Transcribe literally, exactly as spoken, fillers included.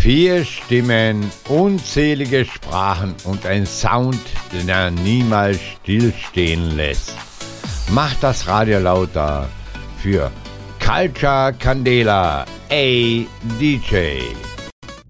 Vier Stimmen, unzählige Sprachen und ein Sound, den er niemals stillstehen lässt. Macht das Radio lauter für Culture Candela, A D J.